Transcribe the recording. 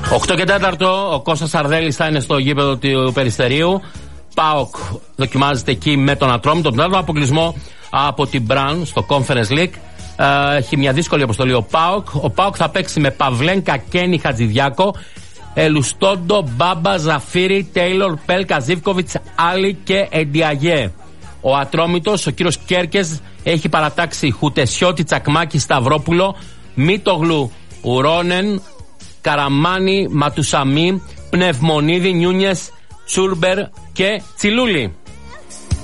8 και 4, ο Κώστας Σαρδέλης θα είναι στο γήπεδο του Περιστερίου. ΠΑΟΚ δοκιμάζεται εκεί με τον Ατρόμητο, τον άλλο αποκλεισμό από την Μπραν στο Conference League. Έχει μια δύσκολη αποστολή ο ΠΑΟΚ. Ο ΠΑΟΚ θα παίξει με Παυλένκα, Κένι, Χατζηδιάκο, Ελουστόντο, Μπάμπα, Ζαφίρι, Τέιλορ, Πέλκα, Ζίβκοβιτς, Άλλη και Εντιαγέ. Ο Ατρόμητος, ο κύριος Κέρκες, έχει παρατάξει Χουτεσιώτη, Τσακμάκη, Σταυρόπουλο, Μίτογλου, Ουρόνεν, Καραμάνι, Ματουσαμί, Πνευμονίδη, Νιούνιες, Τσούρμπερ και Τσιλούλη.